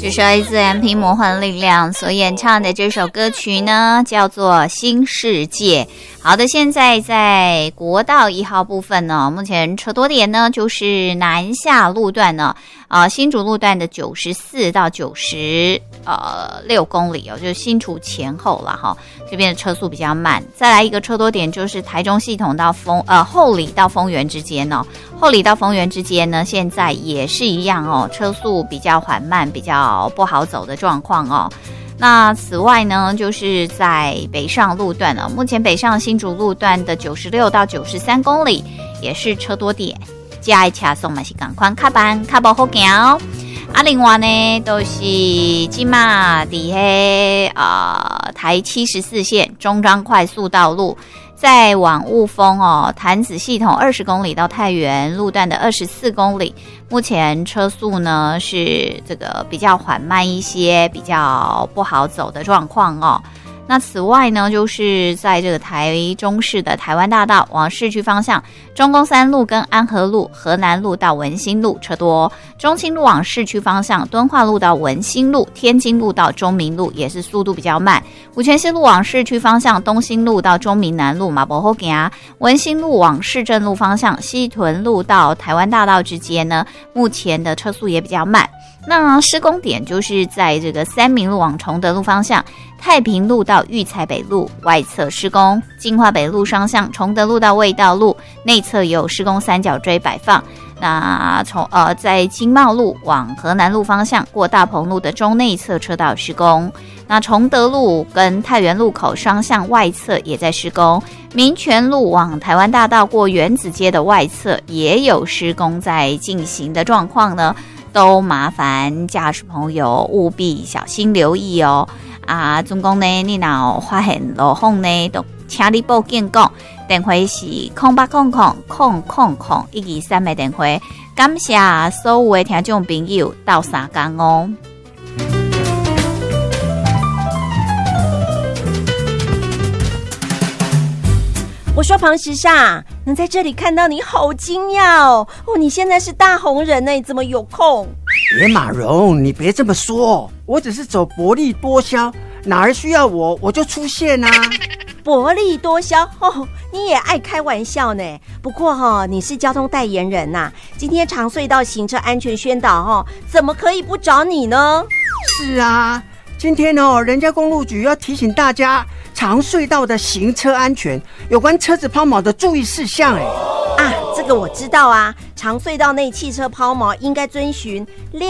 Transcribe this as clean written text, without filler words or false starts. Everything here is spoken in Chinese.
这是来自 MP 魔幻力量所演唱的这首歌曲呢，叫做《新世界》。好的，现在在国道1号部分呢，目前车多点呢，就是南下路段呢，新竹路段的94到96公里哦，就是新竹前后啦哈，这边的车速比较慢。再来一个车多点就是台中系统到后里到丰原之间哦，后里到丰原之间呢，现在也是一样哦，车速比较缓慢，比较不好走的状况哦。那此外呢，就是在北上路段目前北上新竹路段的96到93公里也是车多点，加一车速嘛是赶快卡班卡不好行哦。另外呢，都是今嘛伫台74线中彰快速道路，再往雾峰潭子系统20公里到太原路段的24公里，目前车速呢是这个比较缓慢一些，比较不好走的状况哦。那此外呢，就是在这个台中市的台湾大道往市区方向，中宫3路跟安和路、河南路到文心路车多；中清路往市区方向，敦化路到文心路、天津路到中明路也是速度比较慢；五权西路往市区方向，东兴路到中明南路嘛不好行；文心路往市政路方向，西屯路到台湾大道之间呢，目前的车速也比较慢。那施工点就是在这个三民路往崇德路方向，太平路到育才北路外侧施工，金华北路双向崇德路到卫道路内侧也有施工三角锥摆放。那在经贸路往河南路方向过大鹏路的中内侧车道施工，那崇德路跟太原路口双向外侧也在施工，民权路往台湾大道过原子街的外侧也有施工在进行的状况呢，都麻烦驾驶朋友务必小心留意哦。总共呢，你若发现路况呢，都请你报警讲，电话是0800000012的电话。感谢所有的听众朋友到3天哦。 我说庞时尚，能在这里看到你好惊讶哦！你现在是大红人呢，怎么有空？ 马蓉，你别这么说，我只是走薄利多销，哪儿需要我就出现啊。 薄利多销你也爱开玩笑呢。不过你是交通代言人呐，今天长隧道行车安全宣导怎么可以不找你呢？ 是啊，今天人家公路局要提醒大家长隧道的行车安全，有关车子抛锚的注意事项这个我知道啊，长隧道内汽车抛锚应该遵循